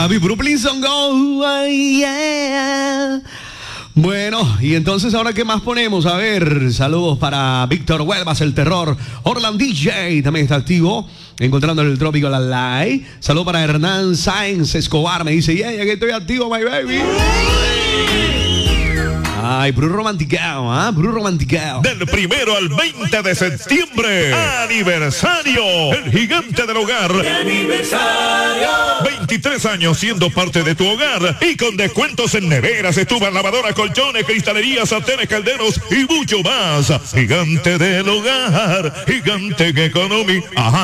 Papi, Brooklyn Song Go. Yeah. Bueno, y entonces ahora qué más ponemos, a ver, saludos para Víctor Huelvas, el terror, Orland DJ también está activo, encontrando el trópico la live, saludos para Hernán Sáenz Escobar, me dice, yeah, que estoy activo, my baby. Ay, Bru romanticado, ¿ah? Bru romanticado. Del 1 al 20 de septiembre, aniversario, el gigante del hogar. ¡Aniversario! 23 años siendo parte de tu hogar y con descuentos en neveras, estufas, lavadoras, colchones, cristalerías, sartenes, calderos y mucho más. Gigante del hogar, gigante economy. Ajá.